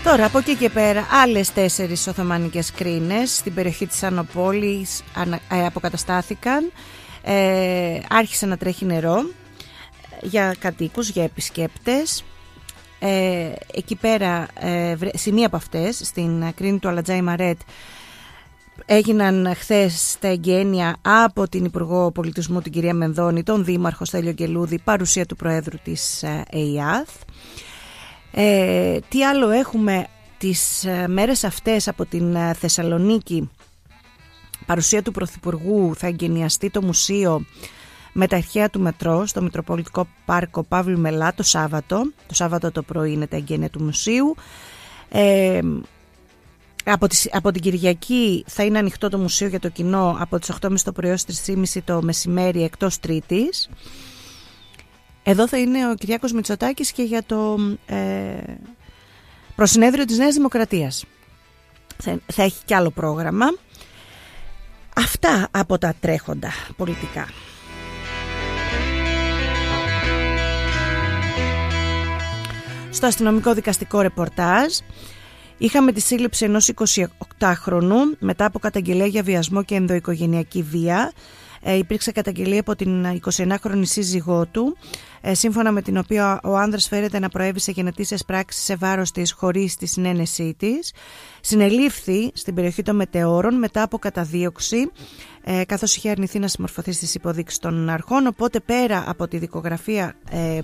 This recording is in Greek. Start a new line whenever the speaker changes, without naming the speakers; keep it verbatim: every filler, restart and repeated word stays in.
Τώρα από εκεί και πέρα άλλες τέσσερις Οθωμανικές κρίνες στην περιοχή της Ανοπόλης ε, αποκαταστάθηκαν. Ε, άρχισε να τρέχει νερό για κατοίκους, για επισκέπτες. Ε, εκεί πέρα ε, σε μία από αυτές, στην κρίνη του Αλατζάι Μαρέτ, έγιναν χθες τα εγγένεια από την Υπουργό Πολιτισμού την κυρία Μενδώνη, τον Δήμαρχο Στέλιο Γκελούδη, παρουσία του Προέδρου της ΕΙΑΘ. Ε, τι άλλο έχουμε τις μέρες αυτές από την Θεσσαλονίκη? Παρουσία του Πρωθυπουργού, θα εγγενιαστεί το μουσείο με τα αρχαία του μετρό στο Μητροπολιτικό Πάρκο Παύλου Μελά το Σάββατο. Το Σάββατο το πρωί είναι τα εγγένεια του μουσείου. Ε, από, τις, από την Κυριακή θα είναι ανοιχτό το μουσείο για το κοινό από τις οκτώ και μισή το πρωί ως τρεις και μισή το μεσημέρι εκτός Τρίτης. Εδώ θα είναι ο Κυριάκος Μητσοτάκης και για το ε, προσυνέδριο της Νέας Δημοκρατίας. Θα, θα έχει κι άλλο πρόγραμμα. Αυτά από τα τρέχοντα πολιτικά. Στο αστυνομικό δικαστικό ρεπορτάζ είχαμε τη σύλληψη ενός εικοσιοκτάχρονου μετά από καταγγελία για βιασμό και ενδοοικογενειακή βία. Ε, υπήρξε καταγγελία από την εικοσιενάχρονη σύζυγό του, ε, σύμφωνα με την οποία ο άνδρας φέρεται να προέβη σε γενετήσιες πράξεις σε βάρος της χωρίς τη συνένεσή της. Συνελήφθη στην περιοχή των Μετεώρων μετά από καταδίωξη, ε, καθώς είχε αρνηθεί να συμμορφωθεί στις υποδείξεις των αρχών. Οπότε πέρα από τη δικογραφία ε,